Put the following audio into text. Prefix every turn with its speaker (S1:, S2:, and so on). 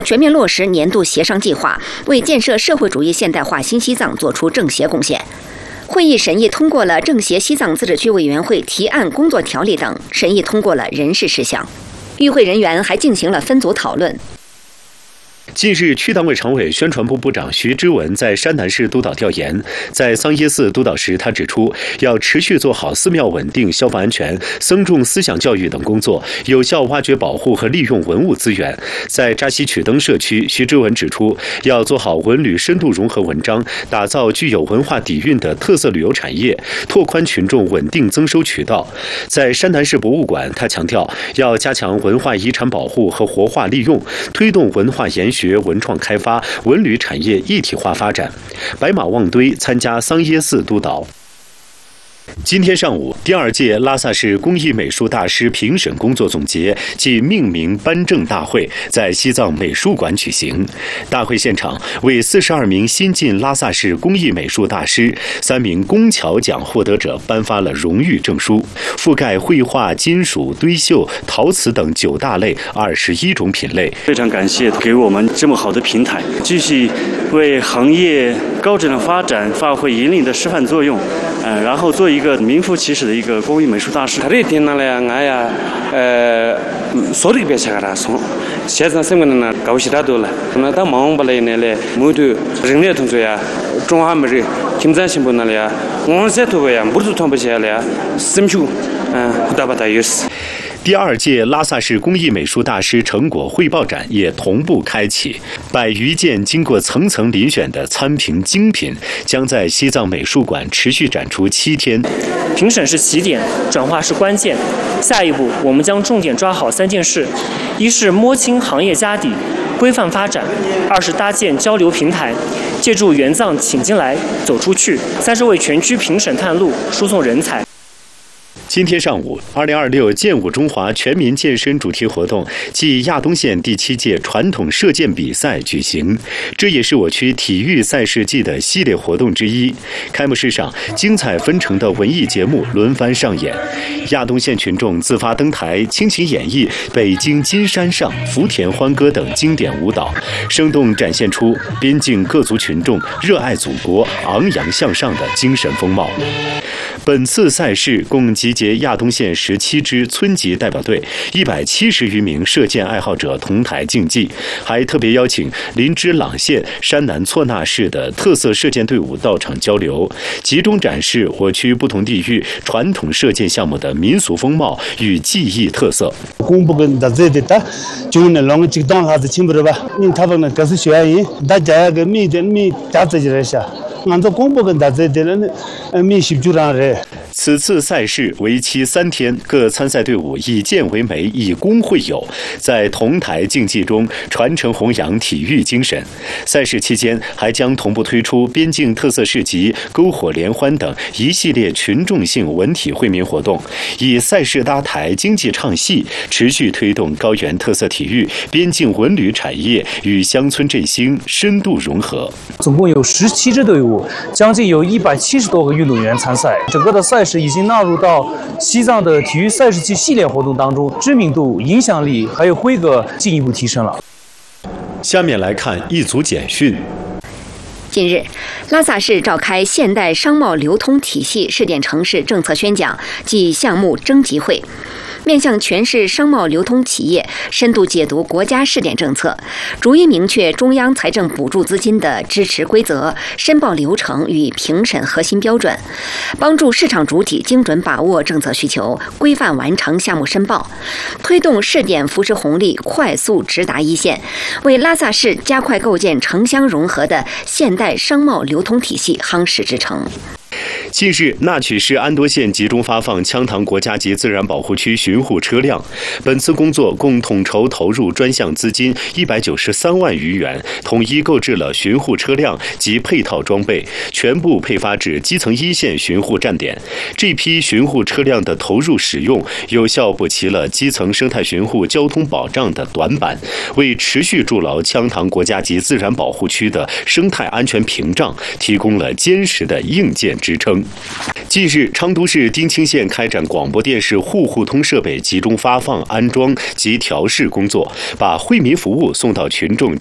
S1: 全面落实年度协商计划，为建设社会主义现代化新西藏作出政协贡献。会议审议通过了政协西藏自治区委员会提案工作条例等，审议通过了人事事项。与会人员还进行了分组讨论。
S2: 近日，区党委常委、宣传部部长徐之文在山南市督导调研，在桑耶寺督导时，他指出，要持续做好寺庙稳定、消防安全、僧众思想教育等工作，有效挖掘、保护和利用文物资源。在扎西曲登社区，徐之文指出，要做好文旅深度融合文章，打造具有文化底蕴的特色旅游产业，拓宽群众稳定增收渠道。在山南市博物馆，他强调，要加强文化遗产保护和活化利用，推动文化研学、文创开发、文旅产业一体化发展。白马望堆参加桑耶寺督导。今天上午，第2届拉萨市工艺美术大师评审工作总结暨命名颁证大会在西藏美术馆举行。大会现场为42名新晋拉萨市工艺美术大师、3名工巧奖获得者颁发了荣誉证书，覆盖绘画、金属、堆绣、陶瓷等9大类21种品类。
S3: 非常感谢给我们这么好的平台，继续为行业高质量发展发挥引领的示范作用，然后做一个名副其实的一个工艺美术大师。
S4: 所里边下来送，现在什么呢？高兴大多了。那当忙不来呢嘞，没得人类同志呀，中华没人，听咱新闻那里啊，我在头呀，不是团不起来呀，什么球，大把大有事。
S2: 第2届拉萨市工艺美术大师成果汇报展也同步开启，100余件经过层层遴选的参评精品将在西藏美术馆持续展出7天。
S5: 评审是起点，转化是关键。下一步，我们将重点抓好3件事：一是摸清行业家底，规范发展；二是搭建交流平台，借助援藏请进来，走出去；三是为全区评审探路，输送人才。
S2: 今天上午，2026健舞中华全民健身主题活动暨亚东县第7届传统射箭比赛举行，这也是我区体育赛事季的系列活动之一。开幕式上，精彩纷呈的文艺节目轮番上演，亚东县群众自发登台，倾情演绎《北京金山上》《福田欢歌》等经典舞蹈，生动展现出边境各族群众热爱祖国、昂扬向上的精神风貌。本次赛事共集结亚东县17支村级代表队170余名射箭爱好者同台竞技，还特别邀请林芝朗县、山南措那市的特色射箭队伍到场交流，集中展示我区不同地域传统射箭项目的民俗风貌与技艺特色。此次赛事为期3天，各参赛队伍以剑为媒，以弓会友，在同台竞技中传承弘扬体育精神。赛事期间还将同步推出边境特色市集、篝火联欢等一系列群众性文体惠民活动，以赛事搭台、经济唱戏，持续推动高原特色体育、边境文旅产业与乡村振兴深度融合。
S6: 总共有17支队伍，将近有170多个运动员参赛。整个的赛事已经纳入到西藏的体育赛事季系列活动当中，知名度、影响力还有规格进一步提升了。
S2: 下面来看一组简讯。
S1: 近日，拉萨市召开现代商贸流通体系试点城市政策宣讲暨项目征集会，面向全市商贸流通企业深度解读国家试点政策，逐一明确中央财政补助资金的支持规则、申报流程与评审核心标准，帮助市场主体精准把握政策需求，规范完成项目申报，推动试点扶持红利快速直达一线，为拉萨市加快构建城乡融合的现代商贸流通体系夯实支撑。
S2: 近日，纳曲市安多县集中发放羌塘国家级自然保护区巡护车辆。本次工作共统筹投入专项资金193万余元，统一购置了巡护车辆及配套装备，全部配发至基层1线巡护站点。这批巡护车辆的投入使用，有效补齐了基层生态巡护交通保障的短板，为持续筑牢羌塘国家级自然保护区的生态安全屏障提供了坚实的硬件支撑。 中。近日，昌都市丁青县开展广播电视户户通设备集中发放、安装及调试工作，把惠民服务送到群众